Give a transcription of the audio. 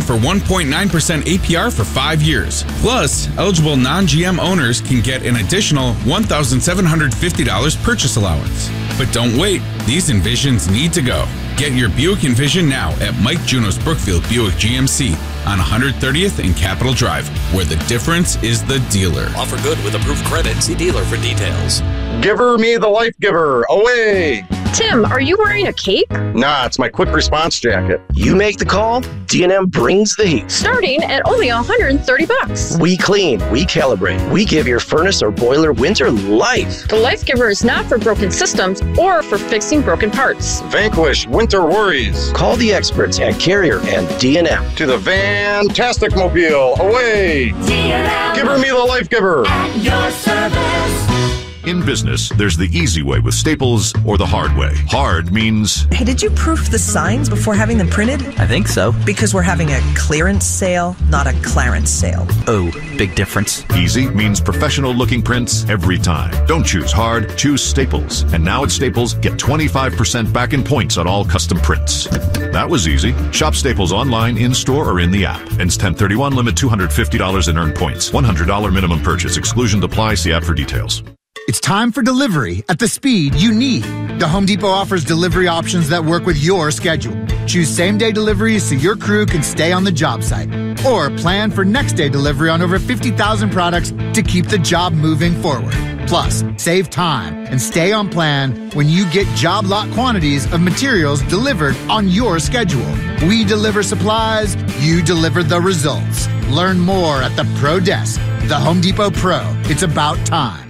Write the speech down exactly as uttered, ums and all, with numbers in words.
offer one point nine percent A P R for five years. Plus, eligible non-G M owners can get an additional one thousand seven hundred fifty dollars purchase allowance. But don't wait. These Envisions need to go. Get your Buick Envision now at Mike Juno's Brookfield Buick G M C on one hundred thirtieth and Capitol Drive, where the difference is the dealer. Offer good with approved credit. See dealer for details. Giver me the life giver. Away! Tim, are you wearing a cape? Nah, it's my quick response jacket. You make the call, D and M brings the heat. Starting at only one hundred thirty bucks. We clean, we calibrate, we give your furnace or boiler winter life. The Life Giver is not for broken systems or for fixing broken parts. Vanquish winter worries. Call the experts at Carrier and D and M. To the Fantastic Mobile. Away! D and M. Giver me the life giver. At your service. In business, there's the easy way with Staples or the hard way. Hard means... Hey, did you proof the signs before having them printed? I think so. Because we're having a clearance sale, not a clarence sale. Oh, big difference. Easy means professional-looking prints every time. Don't choose hard, choose Staples. And now at Staples, get twenty-five percent back in points on all custom prints. That was easy. Shop Staples online, in-store, or in the app. Ends ten thirty-one, limit two hundred fifty dollars in earned points. one hundred dollars minimum purchase. Exclusion apply. See app for details. It's time for delivery at the speed you need. The Home Depot offers delivery options that work with your schedule. Choose same-day deliveries so your crew can stay on the job site. Or plan for next-day delivery on over fifty thousand products to keep the job moving forward. Plus, save time and stay on plan when you get job lot quantities of materials delivered on your schedule. We deliver supplies, you deliver the results. Learn more at the Pro Desk. The Home Depot Pro. It's about time.